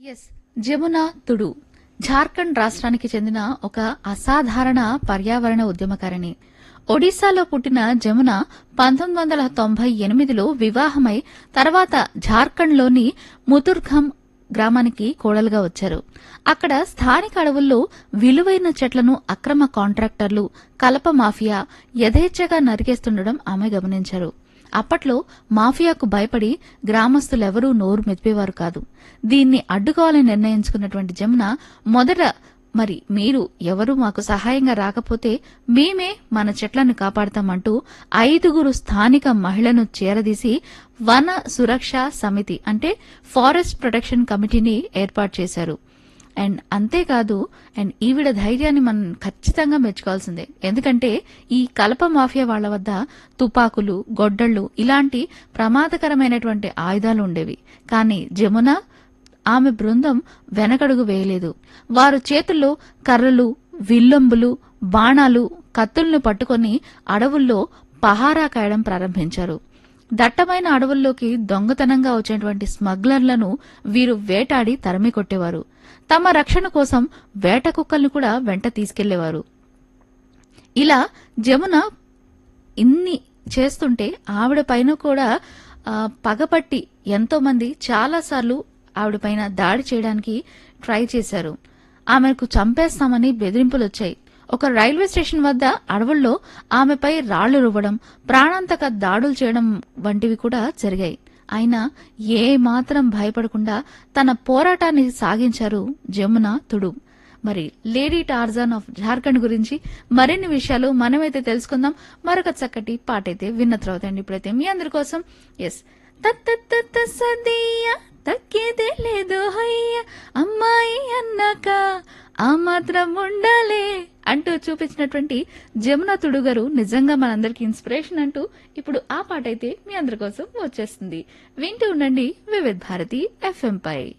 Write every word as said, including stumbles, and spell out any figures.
Yes Jamuna తుడు జార్ఖండ్ రాష్ట్రానికి చెందిన ఒక అసాధారణ పర్యావరణ ఉద్యమకారిణి. ఒడిశాలో పుట్టిన జమున పంతొమ్మిది వందల తొంభై ఎనిమిదిలో వివాహమై తర్వాత జార్ఖండ్లోని ముతుర్ఖం గ్రామానికి కోడలుగా వచ్చారు. అక్కడ స్థానిక అడవుల్లో విలువైన చెట్లను అక్రమ కాంట్రాక్టర్లు, కలప మాఫియా యథేచ్ఛగా నరికేస్తుండడం ఆమె గమనించారు. అప్పట్లో మాఫియాకు భయపడి గ్రామస్తులెవరూ నోరు మెదిపేవారు కాదు. దీన్ని అడ్డుకోవాలని నిర్ణయించుకున్నటువంటి జమున మొదట మరి మీరు ఎవరూ మాకు సహాయంగా రాకపోతే మేమే మన చెట్లను కాపాడతామంటూ ఐదుగురు స్థానిక మహిళను చేరదీసి వన సురక్ష సమితి అంటే ఫారెస్ట్ ప్రొటెక్షన్ కమిటీని ఏర్పాటు చేశారు. అండ్ అంతేకాదు అండ్ ఈవిడ ధైర్యాన్ని మనం ఖచ్చితంగా మెచ్చుకోవాల్సిందే. ఎందుకంటే ఈ కలప మాఫియా వాళ్ల వద్ద తుపాకులు, గొడ్డళ్లు ఇలాంటి ప్రమాదకరమైనటువంటి ఆయుధాలు ఉండేవి. కానీ జమున ఆమె బృందం వెనకడుగు వేయలేదు. వారు చేతుల్లో కర్రలు, విల్లంబులు, బాణాలు, కత్తులను పట్టుకుని అడవుల్లో పహారా కాయడం ప్రారంభించారు. దట్టమైన అడవుల్లోకి దొంగతనంగా వచ్చేటువంటి స్మగ్లర్లను వీరు వేటాడి తరిమి కొట్టేవారు. తమ రక్షణ కోసం వేట కుక్కలను కూడా వెంట తీసుకెళ్లేవారు. ఇలా జమున ఇన్ని చేస్తుంటే ఆవిడ పైన కూడా పగపట్టి ఎంతో మంది చాలాసార్లు ఆవిడ పైన దాడి చేయడానికి ట్రై చేశారు. ఆమెకు చంపేస్తామని బెదిరింపులొచ్చాయి. ఒక రైల్వే స్టేషన్ వద్ద అడవుల్లో ఆమెపై రాళ్లు రువ్వడం, ప్రాణాంతక దాడులు చేయడం వంటివి కూడా జరిగాయి. అయినా ఏ మాత్రం భయపడకుండా తన పోరాటాన్ని సాగించారు జమున తుడు. మరి లేడీ టార్జాన్ ఆఫ్ జార్ఖండ్ గురించి మరిన్ని విషయాలు మనమైతే తెలుసుకుందాం. మరొక చక్కటి పాటైతే విన్న తర్వాత అండి. ఇప్పుడైతే మీ అందరి కోసం ఎస్ సదియా తగ్గేదే లేదు హయ్య అమ్మాయి అన్నాక ఆ మాత్రం ఉండాలే అంటూ చూపించినటువంటి జమున తుడు గారు నిజంగా మనందరికి ఇన్స్పిరేషన్ అంటూ ఇప్పుడు ఆ పాట అయితే మీ అందరి కోసం వచ్చేస్తుంది. వింటూ ఉండండి వివిధ భారతి ఎఫ్ఎం పై.